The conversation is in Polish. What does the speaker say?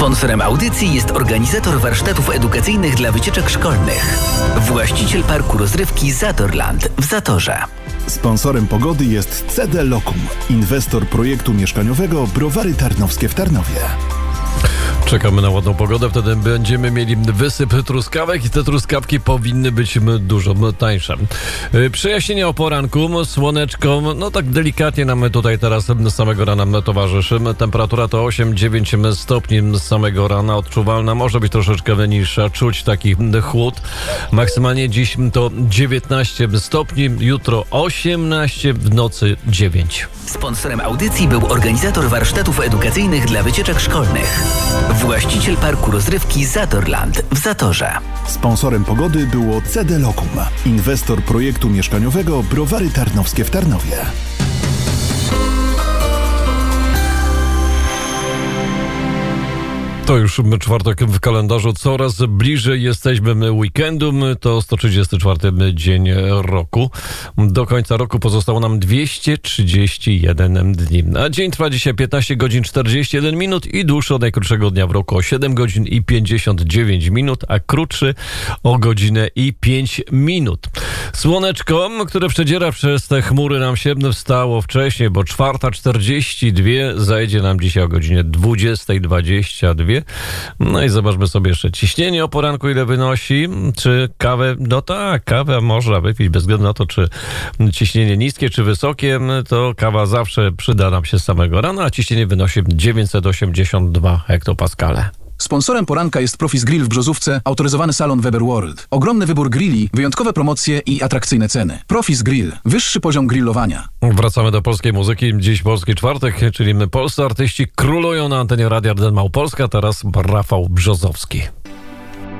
Sponsorem audycji jest organizator warsztatów edukacyjnych dla wycieczek szkolnych. Właściciel parku rozrywki Zatorland w Zatorze. Sponsorem pogody jest CD Locum, inwestor projektu mieszkaniowego Browary Tarnowskie w Tarnowie. Czekamy na ładną pogodę, wtedy będziemy mieli wysyp truskawek i te truskawki powinny być dużo tańsze. Przejaśnienie o poranku, słoneczko, no tak delikatnie nam tutaj teraz z samego rana towarzyszy. Temperatura to 8-9 stopni z samego rana, odczuwalna, może być troszeczkę niższa, czuć taki chłód. Maksymalnie dziś to 19 stopni, jutro 18, w nocy 9. Sponsorem audycji był organizator warsztatów edukacyjnych dla wycieczek szkolnych. Właściciel parku rozrywki Zatorland w Zatorze. Sponsorem pogody było CD Locum, inwestor projektu mieszkaniowego Browary Tarnowskie w Tarnowie. To już czwartek w kalendarzu, coraz bliżej jesteśmy weekendu, to 134 dzień roku. Do końca roku pozostało nam 231 dni. A dzień trwa dzisiaj 15 godzin 41 minut i dłuższy od najkrótszego dnia w roku o 7 godzin i 59 minut, a krótszy o godzinę i 5 minut. Słoneczko, które przedziera przez te chmury, nam się wstało wcześniej, bo 4:42 zajdzie nam dzisiaj o godzinie 20:22. No i zobaczmy sobie jeszcze ciśnienie o poranku, ile wynosi. Czy kawę? No tak, kawę można wypić bez względu na to, czy ciśnienie niskie, czy wysokie. To kawa zawsze przyda nam się z samego rana, a ciśnienie wynosi 982 hektopaskale. Sponsorem poranka jest Profis Grill w Brzozówce, autoryzowany salon Weber World. Ogromny wybór grilli, wyjątkowe promocje i atrakcyjne ceny. Profis Grill. Wyższy poziom grillowania. Wracamy do polskiej muzyki. Dziś polski czwartek, czyli polscy artyści królują na antenie Radia Rden Małopolska. Teraz Rafał Brzozowski.